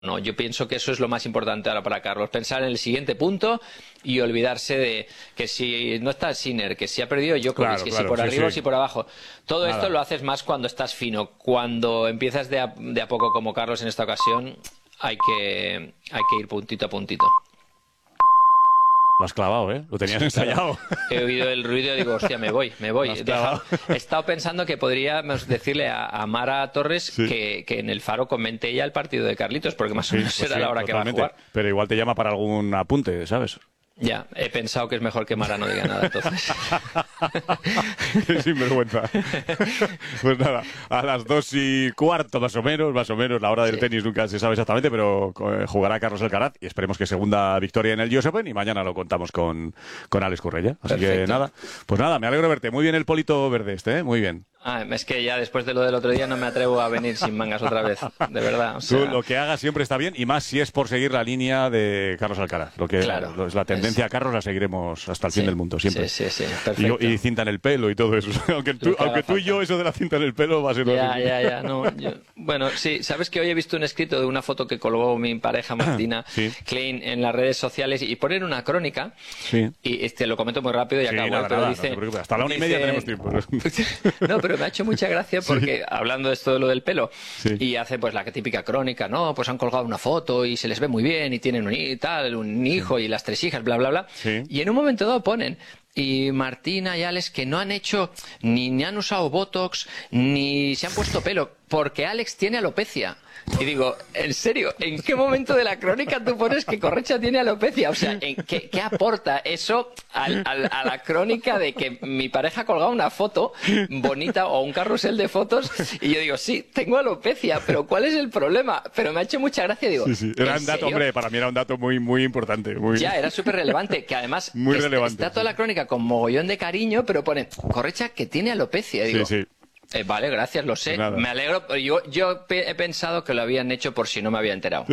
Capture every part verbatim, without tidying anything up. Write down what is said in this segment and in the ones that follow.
No, yo pienso que eso es lo más importante ahora para Carlos, pensar en el siguiente punto y olvidarse de que si no está Sinner, que si ha perdido Djokovic, Claro, que claro, si por sí, arriba o sí. si por abajo. Todo Nada. esto lo haces más cuando estás fino. Cuando empiezas de a, de a poco como Carlos en esta ocasión, hay que, hay que ir puntito a puntito. Lo has clavado, ¿eh? Lo tenías ensayado. He oído el ruido y digo, hostia, me voy, me voy. Lo has Deja- clavado. He estado pensando que podríamos decirle a, a Mara Torres Sí. que, que en el Faro comente ella el partido de Carlitos, porque más o Sí, menos pues será sí, la hora totalmente. que va a jugar. Pero igual te llama para algún apunte, ¿sabes? Ya, he pensado que es mejor que Mara no diga nada, entonces. Qué sinvergüenza. Pues nada, a las dos y cuarto más o menos, más o menos, la hora del Sí. tenis nunca se sabe exactamente, pero eh, jugará Carlos Alcaraz y esperemos que segunda victoria en el U S Open y mañana lo contamos con, con Alex Correia. Así que Perfecto. nada, pues nada, me alegro de verte. Muy bien el polito verde este, ¿eh? Muy bien. Ah, es que ya después de lo del otro día no me atrevo a venir sin mangas otra vez, de verdad. O Tú sea, lo que hagas siempre está bien y más si es por seguir la línea de Carlos Alcaraz. Lo que Claro. lo- es la tendencia a Carlos la seguiremos hasta el fin sí, del mundo, siempre. Sí, sí, sí, Y, perfecto. y cinta en el pelo y todo eso. aunque tú, Lo que haga aunque tú y falta. yo, eso de la cinta en el pelo va a ser Ya, así. ya, ya. No, yo- Bueno, sí, sabes que hoy he visto un escrito de una foto que colgó mi pareja Martina Sí. Klein en las redes sociales y ponen una crónica. Sí. Y este lo comento muy rápido y Sí, acabo. nada, ¿eh? Pero nada, dice, no te preocupes. Hasta la una y media tenemos tiempo. No, pero me ha hecho mucha gracia porque hablando de esto de lo del pelo Sí. y hace pues la típica crónica, no, pues han colgado una foto y se les ve muy bien y tienen un, hi- tal, un hijo y las tres hijas, bla, bla, bla. Sí. Y en un momento dado ponen y Martina y Alex que no han hecho ni, ni han usado Botox ni se han puesto pelo porque Alex tiene alopecia. Y digo, en serio, ¿en qué momento de la crónica tú pones que Correcha tiene alopecia? O sea, ¿en qué, qué aporta eso al- al- a la crónica de que mi pareja ha colgado una foto bonita o un carrusel de fotos? Y yo digo, sí, tengo alopecia, pero ¿cuál es el problema? Pero me ha hecho mucha gracia, digo, Sí, sí. Era ¿en un dato, serio? hombre, para mí era un dato muy, muy importante. Muy... Ya, era súper relevante, que además Muy es- relevante, está toda sí. la crónica con mogollón de cariño, pero pone, Correcha que tiene alopecia. Y digo, Sí, sí. eh, vale, gracias, lo sé, Nada. me alegro, pero yo, yo pe- he pensado que lo habían hecho por si no me había enterado.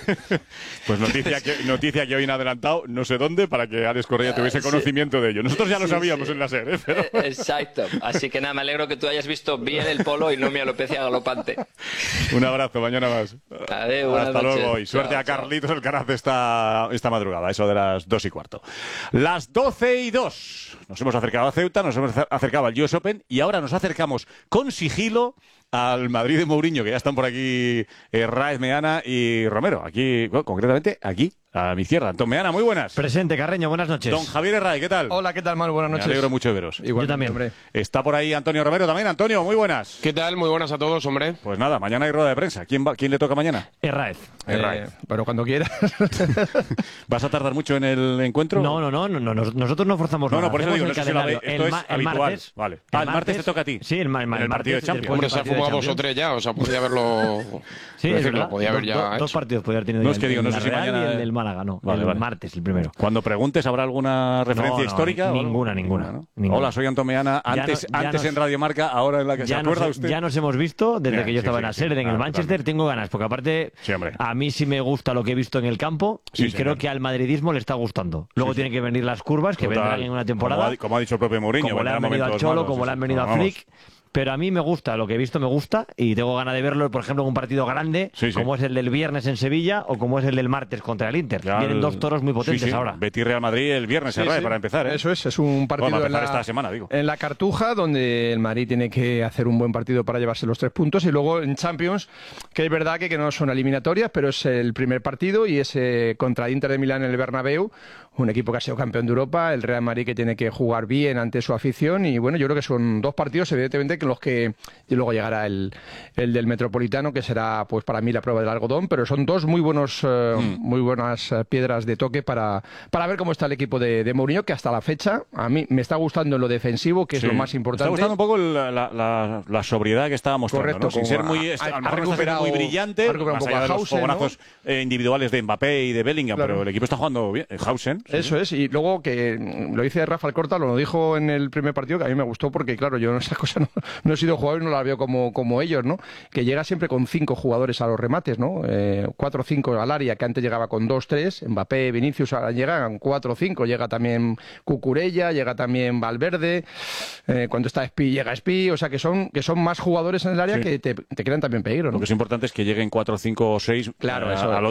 Pues noticia que, noticia que hoy han adelantado, no sé dónde, para que Alex Correia tuviese sí. conocimiento de ello. Nosotros ya lo Sí, sabíamos sí. en la serie, ¿eh? Pero... Eh, Exacto. Así que nada, me alegro que tú hayas visto bien el polo y no mi alopecia galopante. Un abrazo, mañana más. Adeu, buenas Hasta noches. luego y suerte Chao, a chao. Carlitos Alcaraz esta, esta madrugada, eso de las dos y cuarto. Las doce y dos. Nos hemos acercado a Ceuta, nos hemos acercado al U S Open y ahora nos acercamos con sigilo al Madrid de Mourinho, que ya están por aquí eh, Raez, Meana y Romero. Aquí, bueno, concretamente, aquí, a mi izquierda. Antón Meana, muy buenas. Presente, Carreño, buenas noches. Don Javier Herray, ¿qué tal? Hola, ¿qué tal, Manu? Buenas Me noches. alegro mucho de veros. Igual, Yo también. hombre. Está por ahí Antonio Romero también. Antonio, muy buenas. ¿Qué tal? Muy buenas a todos, hombre. Pues nada, mañana hay rueda de prensa. ¿Quién, va, quién le toca mañana? Herráez. Herray. Eh, pero cuando quieras. ¿Vas a tardar mucho en el encuentro? No, no, no, no, no, nos- nosotros no forzamos No, nada. no, por eso Hacemos digo, el no sé si lo calendario. habéis- esto El es ma- el habitual. martes- Vale. Ah, el martes te toca a ti. Sí, el, ma- el, ma- En el el partido de martes, Champions. después Hombre, del se ha partido de fumado dos o Champions. tres ya, o sea, podría haberlo... Sí, es decirlo, verdad. podía haber Dos- ya dos, hecho. dos partidos podría haber tenido No, ya, es que el digo, no de sé la si Real mañana- y el del Málaga, no. Vale, el vale. martes, el primero. Cuando preguntes, ¿habrá alguna referencia no, histórica? o algo? ninguna, ninguna, ¿no? ninguna. Hola, soy Antón Meana. Ya Antes, no- ya antes nos- en Radio Marca, ahora en la que se Ya acuerda nos, usted. ya nos hemos visto desde Ya, que yo sí, estaba sí, en la sí. serie, en Ah, el Manchester. totalmente. Tengo ganas, porque aparte Sí, hombre. a mí sí me gusta lo que he visto en el campo Sí, y señor. creo que al madridismo le está gustando. Luego Sí, sí. tienen que venir las curvas, que Total. vendrán en una temporada. Como ha, como ha dicho el propio Mourinho. como le han vendrán venido al momentos Cholo, malos, como sí, le han sí. venido a Vamos. Flick. Pero a mí me gusta, lo que he visto me gusta y tengo ganas de verlo, por ejemplo, en un partido grande, Sí, sí. como es el del viernes en Sevilla o como es el del martes contra el Inter. Ya Vienen el- dos toros muy potentes sí, sí. ahora. Betis Real Madrid el viernes, Sí, Herray, sí. para empezar. ¿eh? Eso es, es un partido Bueno, para en, la, empezar esta semana, digo. en la Cartuja, donde el Madrid tiene que hacer un buen partido para llevarse los tres puntos. Y luego en Champions, que es verdad que, que no son eliminatorias, pero es el primer partido y es eh, contra el Inter de Milán en el Bernabéu, un equipo que ha sido campeón de Europa, el Real Madrid que tiene que jugar bien ante su afición. Y bueno, yo creo que son dos partidos, evidentemente, que los que. Y luego llegará el, el del Metropolitano, que será, pues para mí, la prueba del algodón, pero son dos muy buenos, eh, Mm. muy buenas eh, piedras de toque para, para ver cómo está el equipo de, de Mourinho, que hasta la fecha a mí me está gustando en lo defensivo, que es Sí. lo más Me importante. está gustando un poco la, la- la- la sobriedad que estaba mostrando, Correcto, ¿no? Sin como ser muy, ha- a, lo ha mejor no está siendo recuperado- muy brillante, ha recuperado más un poco allá a de los Hausen, ¿no? fogonazos eh, individuales de Mbappé y de Bellingham, Claro. pero el equipo está jugando bien. Hausen. sí, Eso es, y luego que mm, lo dice Rafa Alcorta, lo dijo en el primer partido, que a mí me gustó porque, claro, yo en esas cosas no, no he sido jugador y no la veo como, como ellos, ¿no? Que llega siempre con cinco jugadores a los remates, ¿no? Eh, cuatro o cinco al área, que antes llegaba con dos, tres. Mbappé, Vinicius, ahora llegan cuatro o cinco. Llega también Cucurella, llega también Valverde. Eh, cuando está Spi, llega Spi. O sea, que son, que son más jugadores en el área Sí. que te, te crean también peligro, ¿no? Lo que es importante es que lleguen cuatro, cinco o seis Claro, eh, eso, al